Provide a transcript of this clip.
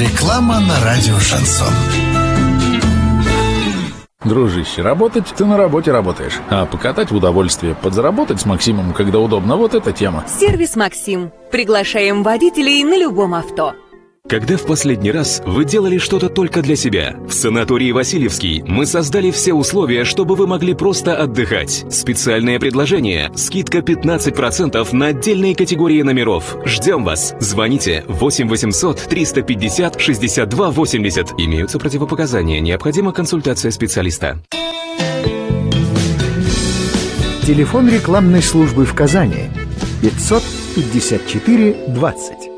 Реклама на радио «Шансон». Дружище, работать ты на работе работаешь, а покатать в удовольствие, подзаработать с Максимом, когда удобно, вот эта тема. Сервис «Максим». Приглашаем водителей на любом авто. Когда в последний раз вы делали что-то только для себя? В санатории «Васильевский» мы создали все условия, чтобы вы могли просто отдыхать. Специальное предложение. Скидка 15% на отдельные категории номеров. Ждем вас. Звоните 8 800 350 62 80. Имеются противопоказания. Необходима консультация специалиста. Телефон рекламной службы в Казани 554 20.